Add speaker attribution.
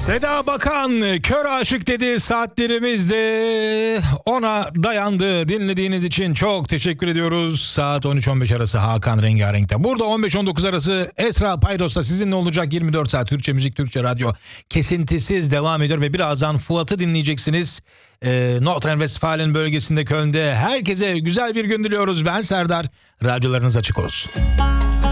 Speaker 1: Seda Bakan kör aşık dedi, saatlerimiz de ona dayandı. Dinlediğiniz için çok teşekkür ediyoruz. Saat 13-15 arası Hakan Rengarenk'te. Burada 15-19 arası Esra Paydos'ta sizinle olacak 24 saat Türkçe müzik, Türkçe radyo kesintisiz devam ediyor ve birazdan Fuat'ı dinleyeceksiniz. Nordrhein-Westfalen bölgesinde Köln'de. Herkese güzel bir gün diliyoruz. Ben Serdar. Radyolarınız açık olsun.